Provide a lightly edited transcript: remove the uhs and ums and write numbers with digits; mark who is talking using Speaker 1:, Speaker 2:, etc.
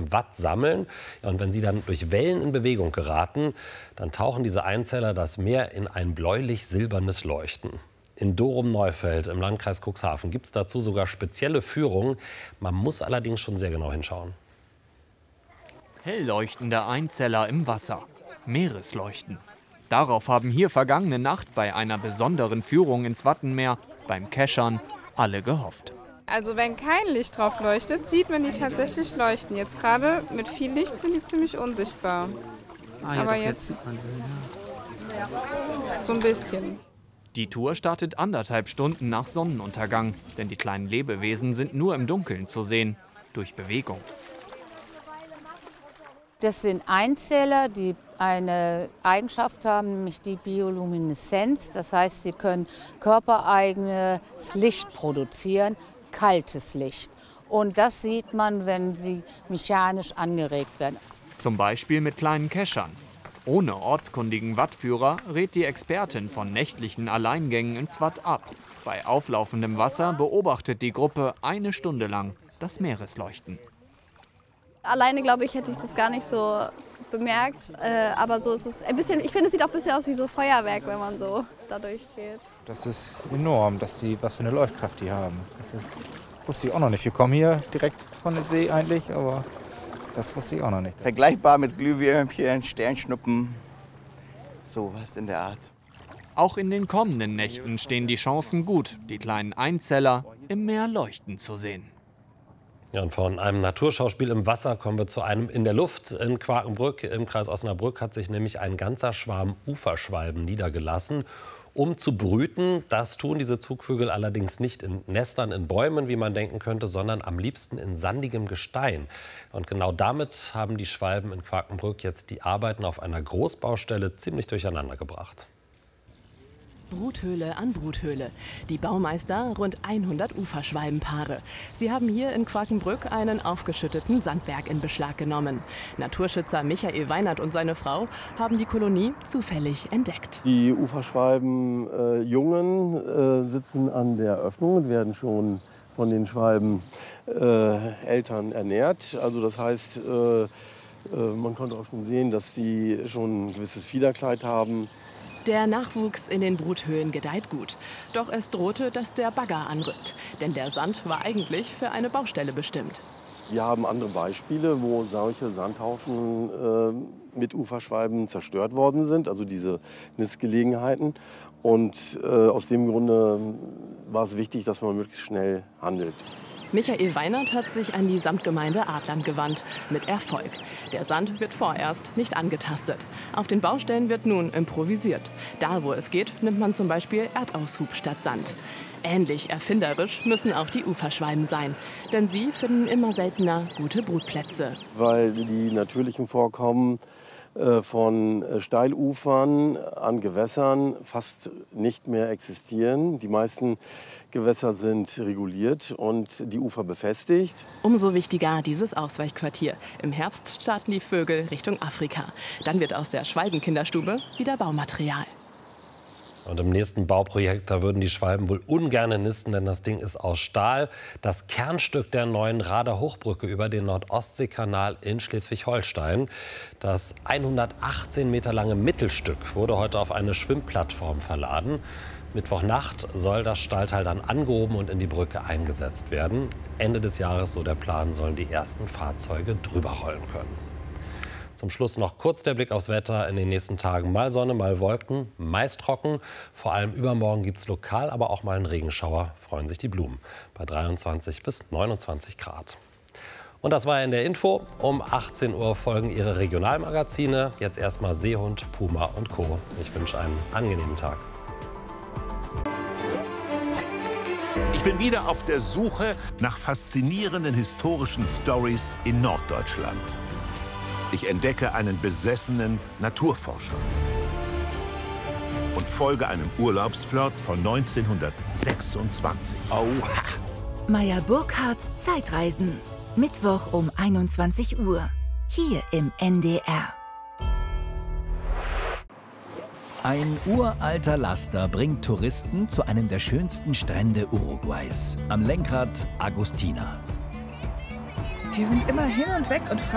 Speaker 1: Watt sammeln. Ja, und wenn sie dann durch Wellen in Bewegung geraten, dann tauchen diese Einzeller das Meer in ein bläulich-silbernes Leuchten. In Dorum-Neufeld im Landkreis Cuxhaven gibt es dazu sogar spezielle Führungen. Man muss allerdings schon sehr genau hinschauen.
Speaker 2: Hell leuchtende Einzeller im Wasser. Meeresleuchten. Darauf haben hier vergangene Nacht bei einer besonderen Führung ins Wattenmeer beim Keschern alle gehofft.
Speaker 3: Also wenn kein Licht drauf leuchtet, sieht man die tatsächlich leuchten. Jetzt gerade mit viel Licht sind die ziemlich unsichtbar.
Speaker 4: Ja,
Speaker 3: aber
Speaker 4: doch,
Speaker 3: jetzt
Speaker 4: sieht man sie, ja.
Speaker 3: so ein bisschen.
Speaker 2: Die Tour startet 1,5 Stunden nach Sonnenuntergang, denn die kleinen Lebewesen sind nur im Dunkeln zu sehen, durch Bewegung.
Speaker 5: Das sind Einzeller, die eine Eigenschaft haben, nämlich die Biolumineszenz. Das heißt, sie können körpereigenes Licht produzieren, kaltes Licht. Und das sieht man, wenn sie mechanisch angeregt werden.
Speaker 2: Zum Beispiel mit kleinen Keschern. Ohne ortskundigen Wattführer rät die Expertin von nächtlichen Alleingängen ins Watt ab. Bei auflaufendem Wasser beobachtet die Gruppe 1 Stunde lang das Meeresleuchten.
Speaker 6: Alleine, glaube ich, hätte ich das gar nicht so bemerkt. Aber so ist es ein bisschen, ich finde, es sieht auch ein bisschen aus wie so Feuerwerk, wenn man so da durchgeht.
Speaker 7: Das ist enorm, was für eine Leuchtkraft die haben. Wusste ich auch noch nicht. Wir kommen hier direkt von der See eigentlich, aber das wusste ich auch noch nicht.
Speaker 8: Vergleichbar mit Glühwürmchen, Sternschnuppen, sowas in der Art.
Speaker 2: Auch in den kommenden Nächten stehen die Chancen gut, die kleinen Einzeller im Meer leuchten zu sehen.
Speaker 1: Ja, und von einem Naturschauspiel im Wasser kommen wir zu einem in der Luft. In Quakenbrück im Kreis Osnabrück hat sich nämlich ein ganzer Schwarm Uferschwalben niedergelassen, um zu brüten. Das tun diese Zugvögel allerdings nicht in Nestern in Bäumen, wie man denken könnte, sondern am liebsten in sandigem Gestein. Und genau damit haben die Schwalben in Quakenbrück jetzt die Arbeiten auf einer Großbaustelle ziemlich durcheinander gebracht.
Speaker 9: Bruthöhle an Bruthöhle. Die Baumeister rund 100 Uferschwalbenpaare. Sie haben hier in Quakenbrück einen aufgeschütteten Sandberg in Beschlag genommen. Naturschützer Michael Weinert und seine Frau haben die Kolonie zufällig entdeckt.
Speaker 10: Die Uferschwalbenjungen sitzen an der Öffnung und werden schon von den Schwalbeneltern ernährt. Also das heißt, man konnte auch schon sehen, dass die schon ein gewisses Fiederkleid haben.
Speaker 9: Der Nachwuchs in den Bruthöhlen gedeiht gut. Doch es drohte, dass der Bagger anrückt. Denn der Sand war eigentlich für eine Baustelle bestimmt.
Speaker 10: Wir haben andere Beispiele, wo solche Sandhaufen mit Uferschwalben zerstört worden sind, also diese Nistgelegenheiten. Und aus dem Grunde war es wichtig, dass man möglichst schnell handelt.
Speaker 9: Michael Weinert hat sich an die Samtgemeinde Adlern gewandt. Mit Erfolg. Der Sand wird vorerst nicht angetastet. Auf den Baustellen wird nun improvisiert. Da, wo es geht, nimmt man zum Beispiel Erdaushub statt Sand. Ähnlich erfinderisch müssen auch die Uferschwalben sein. Denn sie finden immer seltener gute Brutplätze.
Speaker 10: Weil die natürlichen Vorkommen von Steilufern an Gewässern fast nicht mehr existieren. Die meisten Gewässer sind reguliert und die Ufer befestigt.
Speaker 9: Umso wichtiger dieses Ausweichquartier. Im Herbst starten die Vögel Richtung Afrika. Dann wird aus der Schwalbenkinderstube wieder Baumaterial.
Speaker 1: Und im nächsten Bauprojekt, da würden die Schwalben wohl ungern nisten, denn das Ding ist aus Stahl. Das Kernstück der neuen Rader Hochbrücke über den Nordostseekanal in Schleswig-Holstein. Das 118 Meter lange Mittelstück wurde heute auf eine Schwimmplattform verladen. Mittwochnacht soll das Stahlteil dann angehoben und in die Brücke eingesetzt werden. Ende des Jahres, so der Plan, sollen die ersten Fahrzeuge drüber rollen können. Zum Schluss noch kurz der Blick aufs Wetter. In den nächsten Tagen mal Sonne, mal Wolken, meist trocken. Vor allem übermorgen gibt es lokal aber auch mal einen Regenschauer. Freuen sich die Blumen bei 23 bis 29 Grad. Und das war in der Info. Um 18 Uhr folgen Ihre Regionalmagazine. Jetzt erstmal Seehund, Puma und Co. Ich wünsche einen angenehmen Tag.
Speaker 11: Ich bin wieder auf der Suche nach faszinierenden historischen Stories in Norddeutschland. Ich entdecke einen besessenen Naturforscher und folge einem Urlaubsflirt von 1926. Oha!
Speaker 12: Meyer Burkhardts Zeitreisen. Mittwoch um 21 Uhr. Hier im NDR.
Speaker 13: Ein uralter Laster bringt Touristen zu einem der schönsten Strände Uruguays. Am Lenkrad Agustina.
Speaker 14: Die sind immer hin und weg und fragen